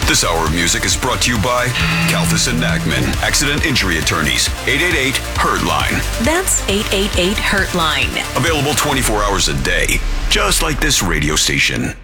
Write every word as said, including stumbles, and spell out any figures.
This hour of music is brought to you by Kalfas and Nachman, Accident Injury Attorneys, eight eight eight, hurt-line. That's eight eight eight, hurt-line. Available twenty-four hours a day, just like this radio station.